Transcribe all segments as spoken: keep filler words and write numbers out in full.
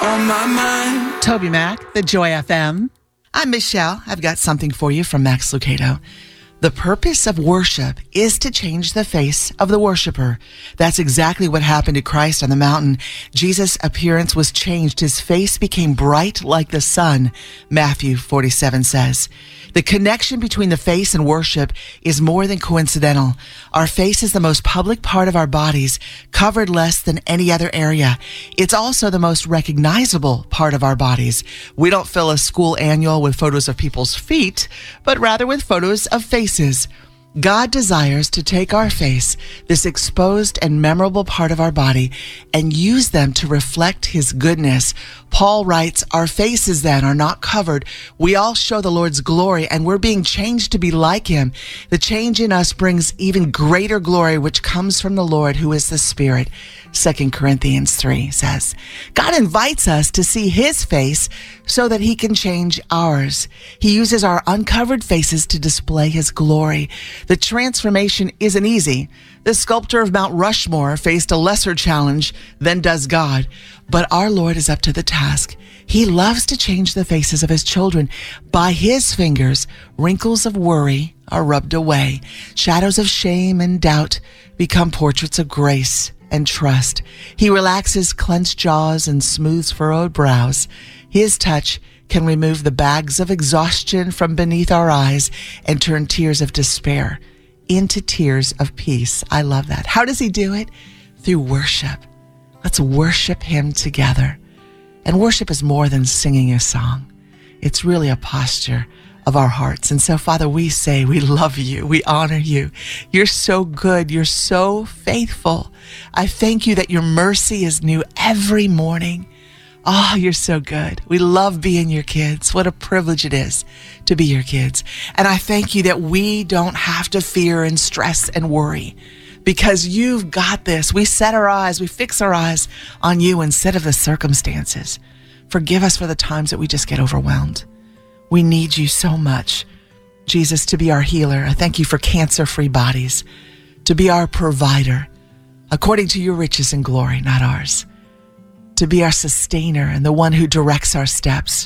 on my mind. Toby Mac, the Joy F M. I'm Michelle. I've got something for you from Max Lucado. The purpose of worship is to change the face of the worshiper. That's exactly what happened to Christ on the mountain. Jesus' appearance was changed. His face became bright like the sun, Matthew forty-seven says. The connection between the face and worship is more than coincidental. Our face is the most public part of our bodies, covered less than any other area. It's also the most recognizable part of our bodies. We don't fill a school annual with photos of people's feet, but rather with photos of faces. God desires to take our face, this exposed and memorable part of our body, and use them to reflect His goodness. Paul writes, our faces then are not covered. We all show the Lord's glory, and we're being changed to be like Him. The change in us brings even greater glory, which comes from the Lord, who is the Spirit. Second Corinthians three says, God invites us to see His face so that He can change ours. He uses our uncovered faces to display His glory. The transformation isn't easy. The sculptor of Mount Rushmore faced a lesser challenge than does God, but our Lord is up to the task. He loves to change the faces of His children. By His fingers, wrinkles of worry are rubbed away. Shadows of shame and doubt become portraits of grace and trust. He relaxes clenched jaws and smooths furrowed brows. His touch can remove the bags of exhaustion from beneath our eyes and turn tears of despair into tears of peace. I love that. How does He do it? Through worship. Let's worship Him together. And worship is more than singing a song. It's really a posture of our hearts. And so, Father, we say we love You. We honor You. You're so good. You're so faithful. I thank You that Your mercy is new every morning. Oh, You're so good. We love being Your kids. What a privilege it is to be Your kids. And I thank You that we don't have to fear and stress and worry because You've got this. We set our eyes, we fix our eyes on You instead of the circumstances. Forgive us for the times that we just get overwhelmed. We need You so much, Jesus, to be our healer. I thank You for cancer-free bodies, to be our provider, according to Your riches and glory, not ours. To be our sustainer and the one who directs our steps.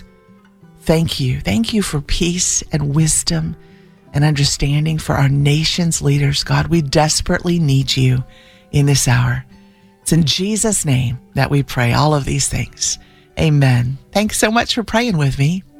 Thank You. Thank You for peace and wisdom and understanding for our nation's leaders. God, we desperately need You in this hour. It's in Jesus' name that we pray all of these things. Amen. Thanks so much for praying with me.